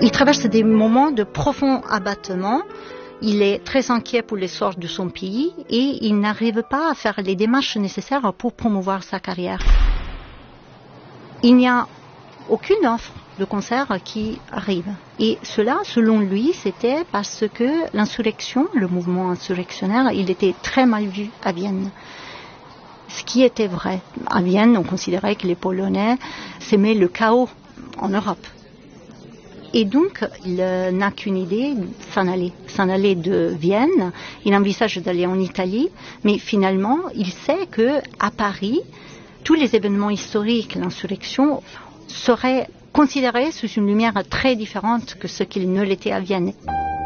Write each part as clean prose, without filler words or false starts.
Il traverse des moments de profond abattement. Il est très inquiet pour l'essor de son pays et il n'arrive pas à faire les démarches nécessaires pour promouvoir sa carrière. Il n'y a aucune offre de concert qui arrive. Et cela, selon lui, c'était parce que l'insurrection, le mouvement insurrectionnaire, il était très mal vu à Vienne. Ce qui était vrai. À Vienne, on considérait que les Polonais s'aimaient le chaos en Europe. Et donc, il n'a qu'une idée, s'en aller de Vienne. Il envisage d'aller en Italie, mais finalement, il sait que à Paris, tous les événements historiques, l'insurrection, seraient considérés sous une lumière très différente que ce qu'ils ne l'étaient à Vienne.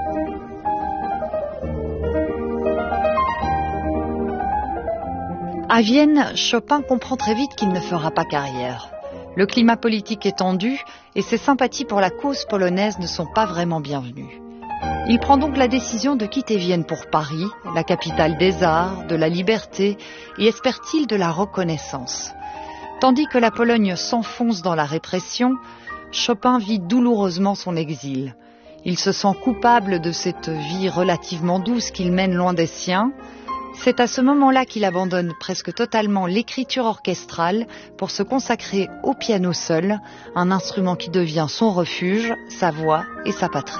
À Vienne, Chopin comprend très vite qu'il ne fera pas carrière. Le climat politique est tendu et ses sympathies pour la cause polonaise ne sont pas vraiment bienvenues. Il prend donc la décision de quitter Vienne pour Paris, la capitale des arts, de la liberté et espère-t-il de la reconnaissance. Tandis que la Pologne s'enfonce dans la répression, Chopin vit douloureusement son exil. Il se sent coupable de cette vie relativement douce qu'il mène loin des siens. C'est à ce moment-là qu'il abandonne presque totalement l'écriture orchestrale pour se consacrer au piano seul, un instrument qui devient son refuge, sa voix et sa patrie.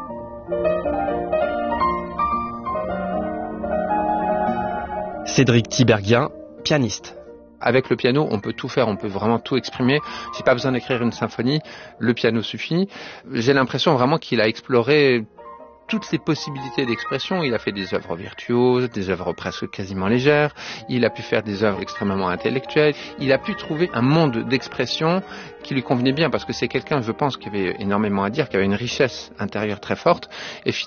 Cédric Tiberghien, pianiste. Avec le piano, on peut tout faire, on peut vraiment tout exprimer. J'ai pas besoin d'écrire une symphonie, le piano suffit. J'ai l'impression vraiment qu'il a exploré toutes les possibilités d'expression. Il a fait des œuvres virtuoses, des œuvres presque quasiment légères. Il a pu faire des œuvres extrêmement intellectuelles. Il a pu trouver un monde d'expression qui lui convenait bien parce que c'est quelqu'un, je pense, qui avait énormément à dire, qui avait une richesse intérieure très forte. Et